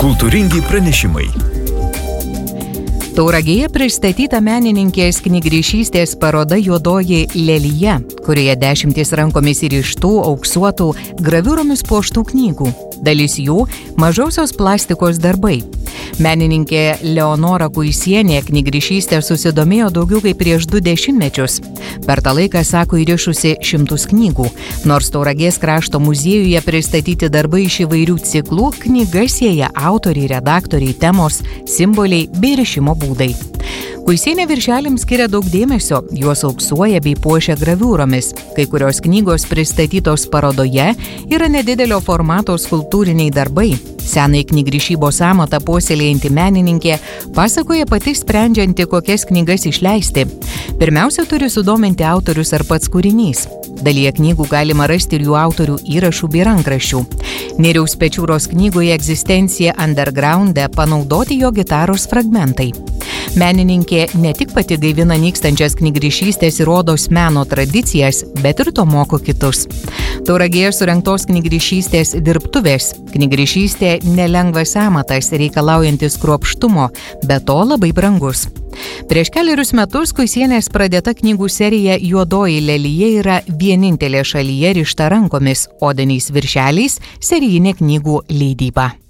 Kultūringi pranešimai. Tauragėje pristatyta menininkės knygrišystės paroda Juodoji lelija, kurioje 10 rankomis įrištų, auksuotų, graviūromis puoštų knygų. Dalis jų mažosios plastikos darbai. Menininkė Leonora Kuisienė knygrišystę susidomėjo daugiau kaip prieš 2 dešimtmečius. Per tą laiką, sako, įrišusi 100 knygų. Nors Tauragės krašto muziejuje pristatyti darbai iš įvairių ciklų, knygas sieja autoriai, redaktoriai, temos, simboliai bei rišimo būdai. Kuisienė viršeliams skiria daug dėmesio, juos auksuoja bei puošia graviūromis. Kai kurios knygos pristatytos parodoje yra nedidelio formato skulptūriniai darbai. Senai knygrišybos amatą puoselėjanti menininkė pasakoja pati sprendžianti, kokias knygas išleisti. Pirmiausia, turi sudominti autorius ar pats kūrinys. Dalyje knygų galima rasti ir jų autorių įrašų bei rankraščių. Nėriaus Pečiūros knygoje Egzistencija undergrounde panaudoti jo gitaros fragmentai. Menininkė ne tik pati gaivina nykstančias knygrišystės ir odos meno tradicijas, bet ir to moko kitus. Tauragėje surengtos knygrišystės dirbtuvės. Knygrišystė nelengvas amatas, reikalaujantis kruopštumo, bet to labai brangus. Prieš kelerius metus Kuisienės pradėta knygų serija Juodoji lelija yra vienintelė šalyje rišta rankomis, odiniais viršeliais, serijinė knygų leidyba.